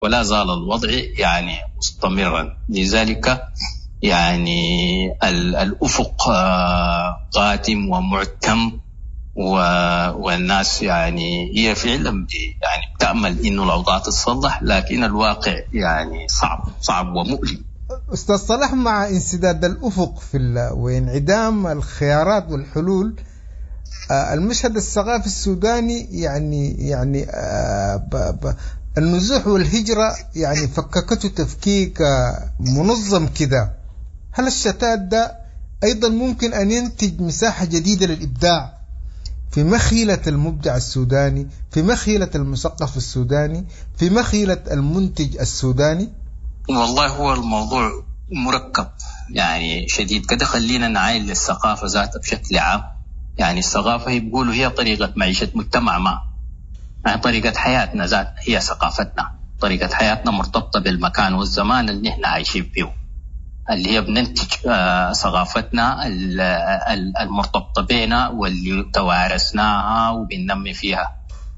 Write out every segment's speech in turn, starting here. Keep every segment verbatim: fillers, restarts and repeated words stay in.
ولا زال الوضع يعني مستمرا. لذلك يعني الأفق قاتم ومعتم، والناس يعني هي فعلا يعني بتأمل إنه الأوضاع تتصلح، لكن الواقع يعني صعب صعب ومؤلم. أستاذ صلاح، مع انسداد الأفق في وانعدام الخيارات والحلول، المشهد الثقافي السوداني يعني يعني ب ب النزوح والهجرة يعني فككته تفكيك منظم كده. هل الشتات ده أيضا ممكن أن ينتج مساحة جديدة للإبداع في مخيلة المبدع السوداني، في مخيلة المثقف السوداني، في مخيلة المنتج السوداني؟ والله هو الموضوع مركب يعني شديد كده. خلينا نعاين للثقافة ذاتها بشكل عام. يعني الثقافة هي بيقولوا هي طريقة معيشة مجتمع ما، يعني طريقة حياتنا ذات هي ثقافتنا. طريقة حياتنا مرتبطة بالمكان والزمان اللي نحن عايشين فيه، اللي هي بننتج آه ثقافتنا المرتبطة بينا واللي توارثناها وبننمي فيها.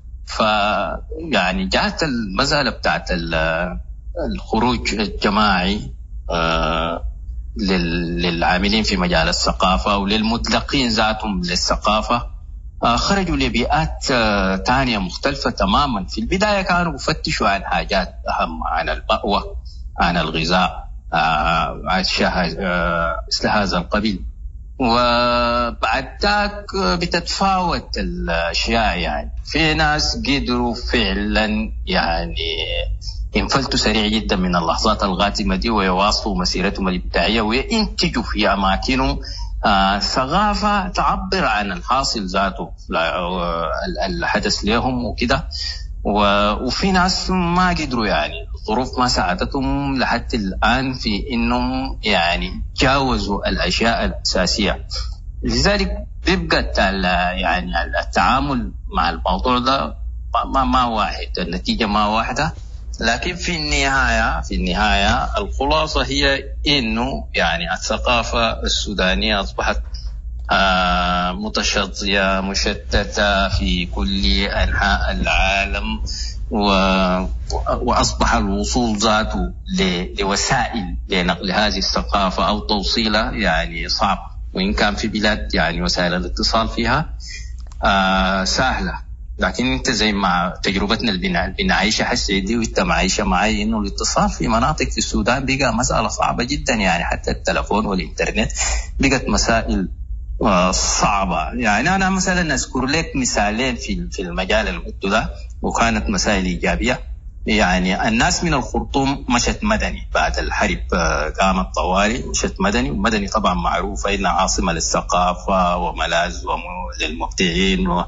فيعني جاءت المسألة بتاعت الخروج الجماعي آه للعاملين في مجال الثقافة وللمتلقين ذاتهم للثقافة، آه خرجوا لبيئات آه تانية مختلفة تماما. في البداية كانوا بفتشوا عن حاجات أهم، عن المأوى، عن الغذاء، أشياء مثل هذا القبيل. وبعد ذاك بتتفاوت الأشياء. يعني في ناس قدروا فعلا يعني ينفلتوا سريع جدا من اللحظات الغاتمة دي ويواصلوا مسيرتهم الإبداعية وينتجوا في أماكنهم آه ثقافة تعبر عن الحاصل ذاته الحدث لهم وكده. وفي ناس ما قدروا، يعني الظروف ما ساعدتهم لحد الآن في إنهم يعني جاوزوا الأشياء الأساسية. لذلك بيبقى يعني التعامل مع الموضوع ده ما ما واحد، النتيجة ما واحدة. لكن في النهاية في النهاية الخلاصة هي إنه يعني الثقافة السودانية أصبحت آه متشظية مشتتة في كل أنحاء العالم، وأصبح الوصول ذاته لوسائل لنقل هذه الثقافة أو توصيلها يعني صعب. وإن كان في بلاد يعني وسائل الاتصال فيها آه سهلة، لكن أنت زي ما تجربتنا اللي بنعيشها حسي دي وأنت معيشة معي إنه الاتصال في مناطق في السودان بقى مسألة صعبة جدا. يعني حتى التلفون والإنترنت بقت مسائل صعبة. يعني أنا مثلا أذكر لك مثالين في في المجال المدة ده وكانت مسائل إيجابية. يعني الناس من الخرطوم مشت مدني بعد الحرب، قامت طوالي مشت مدني. ومدني طبعا معروفة إنها عاصمة للثقافة وملاذ للمبدعين و...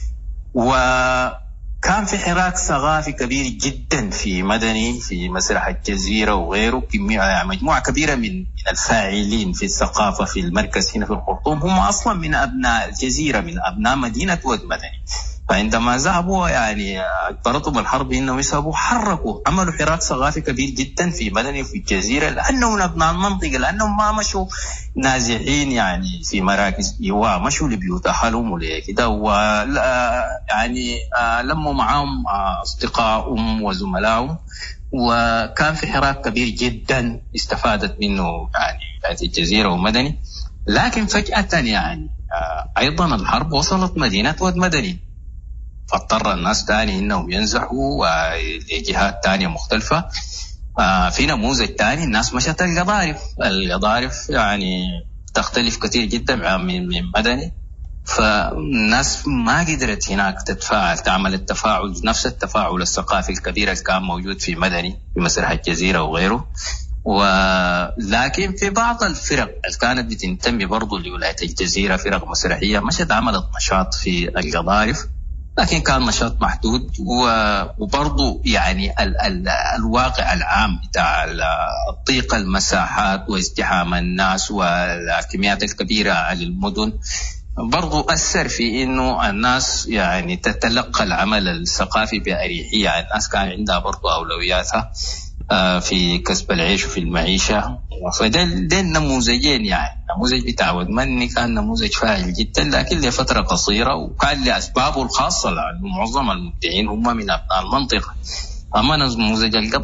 وكان في حراك ثقافي كبير جدا في مدني في مسرح الجزيرة وغيره. مجموعة كبيرة من الفاعلين في الثقافة في المركز هنا في الخرطوم هم أصلا من أبناء الجزيرة، من أبناء مدينة ود مدني. فعندما ذهبوا يعني اضطرتهم الحرب انهم يذهبوا حركوا عملوا حراك ثقافي كبير جدا في مدني وفي الجزيره، لانهم من ابناء المنطقه، لانهم ما مشوا نازحين يعني في مراكز ايواء، مشوا لبيوت اهلهم ولكده، ويعني لموا معهم اصدقائهم وزملائهم، وكان في حراك كبير جدا استفادت منه يعني الجزيره ومدني. لكن فجاه يعني ايضا الحرب وصلت مدينه ود مدني، فاضطر الناس تاني انهم ينزحوا لجهات تانية مختلفة. آه في نموذج تاني الناس مشت القضارف. القضارف يعني تختلف كثير جدا من من مدني، فالناس ما قدرت هناك تتفاعل تعمل التفاعل نفس التفاعل الثقافي الكبير اللي كان موجود في مدني في مسرح الجزيرة وغيره. ولكن في بعض الفرق اللي كانت بتنتمي برضو لولاية الجزيرة فرق مسرحية مشت عملت نشاط في القضارف، لكن كان نشاط محدود. وبرضو يعني ال ال الواقع العام بتاع ضيق المساحات وازدحام الناس والكميات الكبيرة للمدن برضو أثر في إنه الناس يعني تتلقى العمل الثقافي بأريحية. الناس كان عندها برضو أولوياتها في كسب العيش وفي المعيشة. فده ده النموذجين، يعني نموذج بتاع ود مدني كان نموذج فاعل جدا لكن لفترة قصيرة وكان لأسبابه الخاصة، لأنه معظم المبدعين هم من أبناء المنطقة. أما نموذج